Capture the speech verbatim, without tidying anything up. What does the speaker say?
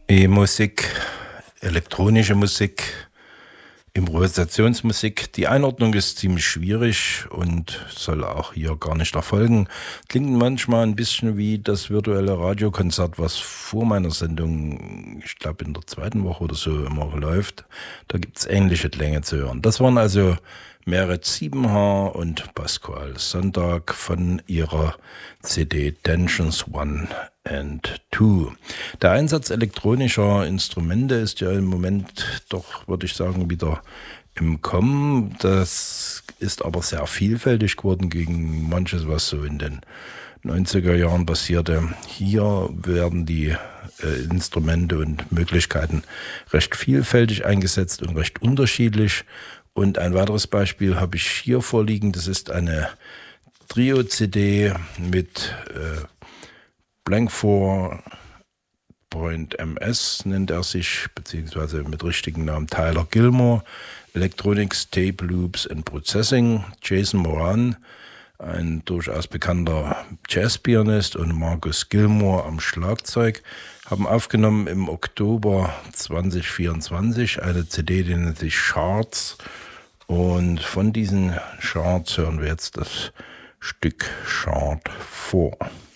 E-Musik, elektronische Musik, Improvisationsmusik. Die Einordnung ist ziemlich schwierig und soll auch hier gar nicht erfolgen. Klingt manchmal ein bisschen wie das virtuelle Radiokonzert, was vor meiner Sendung, ich glaube in der zweiten Woche oder so immer läuft. Da gibt es ähnliche Klänge zu hören. Das waren also Merit Siebenhaar und Pasquale Sonntag von ihrer C D Tensions One and Two. Der Einsatz elektronischer Instrumente ist ja im Moment doch, würde ich sagen, wieder im Kommen. Das ist aber sehr vielfältig geworden gegen manches, was so in den neunziger Jahren passierte. Hier werden die äh, Instrumente und Möglichkeiten recht vielfältig eingesetzt und recht unterschiedlich. Und ein weiteres Beispiel habe ich hier vorliegen. Das ist eine Trio-C D mit äh, Blank vier Point M S nennt er sich, beziehungsweise mit richtigen Namen Tyler Gilmore, Electronics, Tape Loops and Processing, Jason Moran, ein durchaus bekannter Jazzpianist, und Marcus Gilmore am Schlagzeug, haben aufgenommen im Oktober zwanzig vierundzwanzig eine C D, die nennt sich Charts. Und von diesen Charts hören wir jetzt das Stück Chart vier.